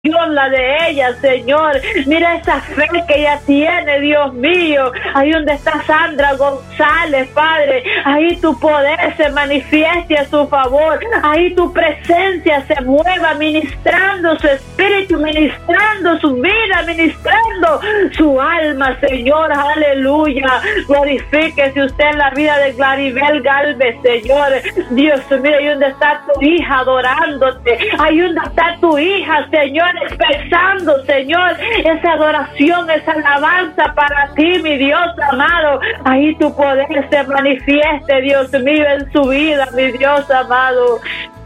la de ella, Señor. Mira esa fe que ella tiene, Dios mío. Ahí donde está Sandra González, Padre, ahí tu poder se manifieste a su favor, ahí tu presencia se mueva, ministrando su espíritu, ministrando su vida, ministrando su alma, Señor. Aleluya. Glorifíquese usted en la vida de Claribel Galvez, Señor. Dios mío, ahí donde está tu hija adorándote, ahí donde está tu hija, Señor, expresando, Señor, esa adoración, esa alabanza para ti, mi Dios amado. Ahí tu poder se manifieste, Dios mío, en su vida, mi Dios amado.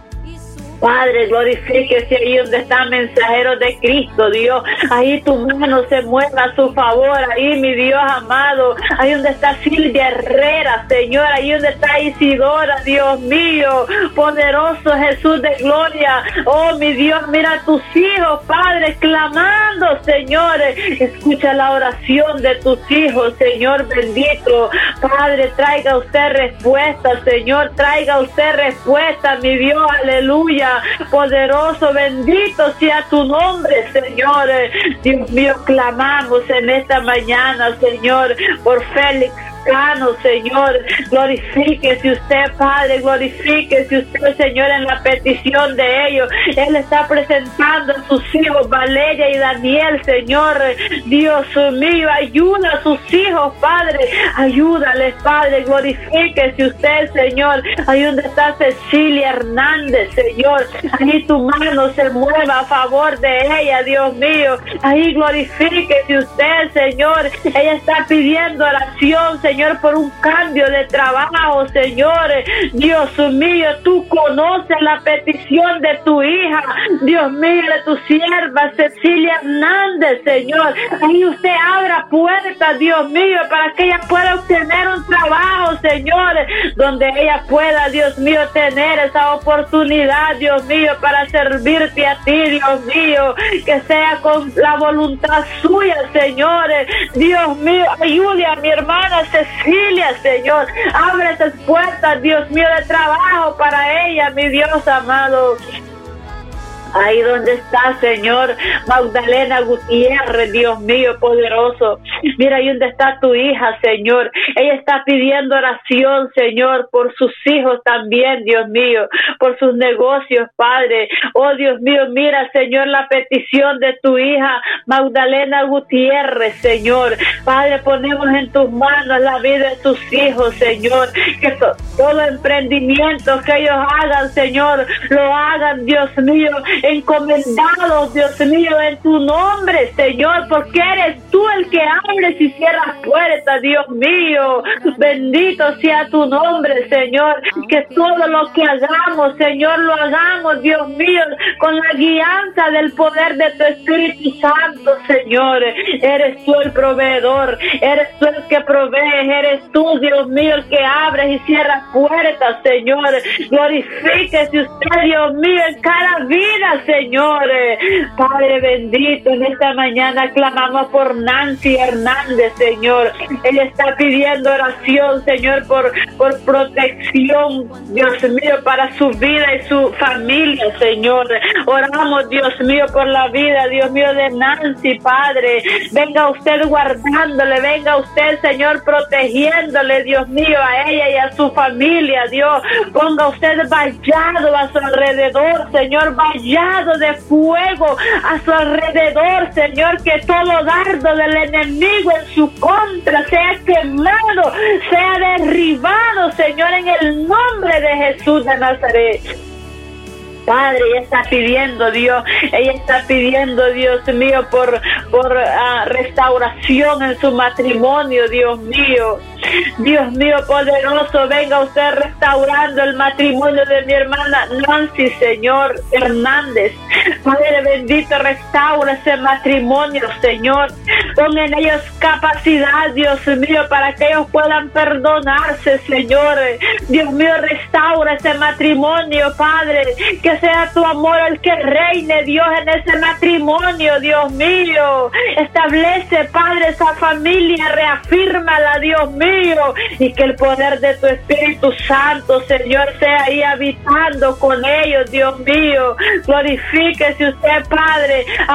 Padre, glorifíquese ahí donde están mensajeros de Cristo, Dios. Ahí tu mano se mueva a su favor, ahí, mi Dios amado. Ahí donde está Silvia Herrera, Señor. Ahí donde está Isidora, Dios mío. Poderoso Jesús de gloria. Oh, mi Dios, mira a tus hijos, Padre, clamando, Señor. Escucha la oración de tus hijos, Señor bendito. Padre, traiga usted respuesta, Señor. Traiga usted respuesta, mi Dios, aleluya. Poderoso, bendito sea tu nombre, Señor. Dios mío, clamamos en esta mañana, Señor, por Félix Cano, Señor. Glorifíquese usted, Padre, glorifíquese usted, Señor, en la petición de ellos. Él está presentando a sus hijos, Valeria y Daniel, Señor. Dios mío, ayuda a sus hijos, Padre, ayúdales, Padre, glorifíquese usted, Señor. Ahí donde está Cecilia Hernández, Señor, ahí tu mano se mueva a favor de ella, Dios mío. Ahí glorifíquese usted, Señor. Ella está pidiendo oración, Señor, por un cambio de trabajo, Señor. Dios mío, tú conoces la petición de tu hija, Dios mío, de tu sierva Cecilia Hernández, Señor. Ahí usted abra puertas, Dios mío, para que ella pueda obtener un trabajo, Señor, donde ella pueda, Dios mío, tener esa oportunidad, Dios mío, para servirte a ti, Dios mío, que sea con la voluntad suya, Señor. Dios mío, ayude a mi hermana Cecilia, Señor. Abre esas puertas, Dios mío, de trabajo para ella, mi Dios amado. Ahí donde está, Señor, Magdalena Gutiérrez, Dios mío, poderoso. Mira, ahí donde está tu hija, Señor. Ella está pidiendo oración, Señor, por sus hijos también, Dios mío, por sus negocios, Padre. Oh, Dios mío, mira, Señor, la petición de tu hija, Magdalena Gutiérrez, Señor. Padre, ponemos en tus manos la vida de tus hijos, Señor. Que todo emprendimiento que ellos hagan, Señor, lo hagan, Dios mío, encomendados, Dios mío, en tu nombre, Señor, porque eres tú el que abres y cierras puertas, Dios mío. Bendito sea tu nombre, Señor. Que todo lo que hagamos, Señor, lo hagamos, Dios mío, con la guianza del poder de tu Espíritu Santo, Señor. Eres tú el proveedor, eres tú el que provees, eres tú, Dios mío, el que abres y cierras puertas, Señor. Glorifíquese usted, Dios mío, en cada vida, Señor. Padre bendito, en esta mañana clamamos por Nancy Hernández, Señor. Ella está pidiendo oración, Señor, por protección, Dios mío, para su vida y su familia, Señor. Oramos, Dios mío, por la vida, Dios mío, de Nancy, Padre. Venga usted guardándole, venga usted, Señor, protegiéndole, Dios mío, a ella y a su familia, Dios. Ponga usted vallado a su alrededor, Señor, vallado de fuego a su alrededor, Señor, que todo dardo del enemigo en su contra sea quemado, sea derribado, Señor, en el nombre de Jesús de Nazaret. Padre, ella está pidiendo, Dios, Dios mío, por restauración en su matrimonio, Dios mío. Dios mío poderoso, venga usted restaurando el matrimonio de mi hermana Nancy, Señor Hernández. Padre bendito, restaura ese matrimonio, Señor. Pon en ellos capacidad, Dios mío, para que ellos puedan perdonarse, Señor. Dios mío, restaura ese matrimonio, Padre. Que sea tu amor el que reine, Dios, en ese matrimonio. matrimonio, Dios mío. Establece, Padre, esa familia, reafírmala, Dios mío, y que el poder de tu Espíritu Santo, Señor, sea ahí habitando con ellos, Dios mío. Glorifíquese usted, Padre.